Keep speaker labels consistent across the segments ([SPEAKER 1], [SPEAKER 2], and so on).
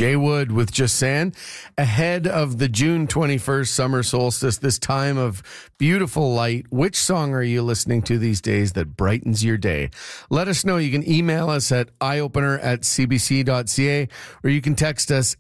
[SPEAKER 1] Jay Wood with Just Saying. Ahead of the June 21st summer solstice, this time of beautiful light, which song are you listening to these days that brightens your day? Let us know. You can email us at eyeopener@cbc.ca, or you can text us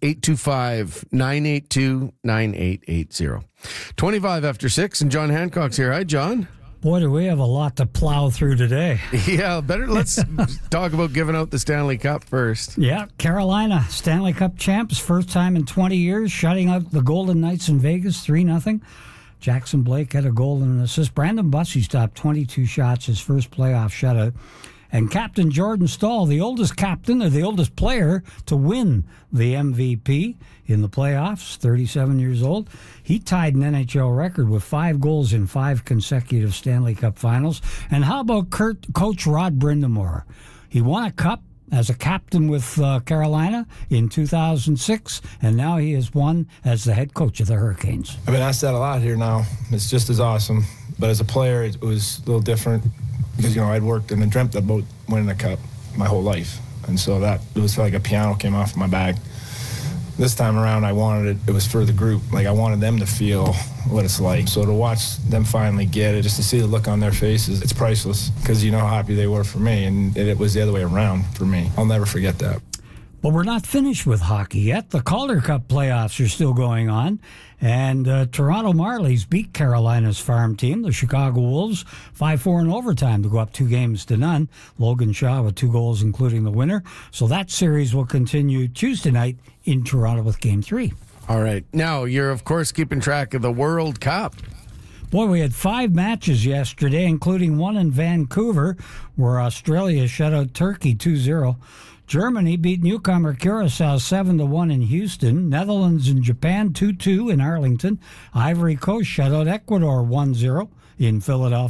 [SPEAKER 1] 825-982-9880. 25 after 6, and John Hancock's here. Hi, John.
[SPEAKER 2] Boy, do we have a lot to plow through today.
[SPEAKER 1] Yeah, let's talk about giving out the Stanley Cup first.
[SPEAKER 2] Yeah, Carolina, Stanley Cup champs, first time in 20 years, shutting out the Golden Knights in Vegas, 3-0. Jackson Blake had a goal and an assist. Brandon Bussi stopped 22 shots, his first playoff shutout. And Captain Jordan Staal, the oldest captain or the oldest player to win the MVP in the playoffs, 37 years old. He tied an NHL record with 5 goals in 5 consecutive Stanley Cup finals. And how about Coach Rod Brind'Amour? He won a cup as a captain with Carolina in 2006, and now he has won as the head coach of the Hurricanes.
[SPEAKER 3] I've been asked that a lot here now. It's just as awesome. But as a player, it was a little different because, I'd worked and dreamt about winning a cup my whole life. And so it was like a piano came off my back. This time around, I wanted it was for the group. Like, I wanted them to feel what it's like. So to watch them finally get it, just to see the look on their faces, it's priceless because how happy they were for me, and it was the other way around for me. I'll never forget that.
[SPEAKER 2] But we're not finished with hockey yet. The Calder Cup playoffs are still going on. And Toronto Marlies beat Carolina's farm team, the Chicago Wolves, 5-4 in overtime to go up 2-0. Logan Shaw with 2 goals, including the winner. So that series will continue Tuesday night in Toronto with Game 3.
[SPEAKER 1] All right. Now, you're, of course, keeping track of the World Cup.
[SPEAKER 2] Boy, we had 5 matches yesterday, including one in Vancouver, where Australia shut out Turkey 2-0. Germany beat newcomer Curacao 7-1 in Houston. Netherlands and Japan 2-2 in Arlington. Ivory Coast shut out Ecuador 1-0 in Philadelphia.